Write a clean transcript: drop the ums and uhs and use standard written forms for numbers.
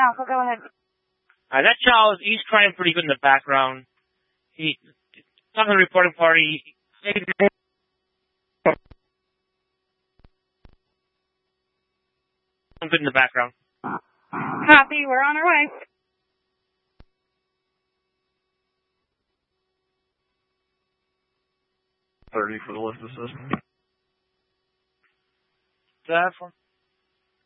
Alpha, go ahead. That child, he's crying pretty good in the background. He's talking to the reporting party. Good in the background. Copy, we're on our way. $30 for the lift assist. That for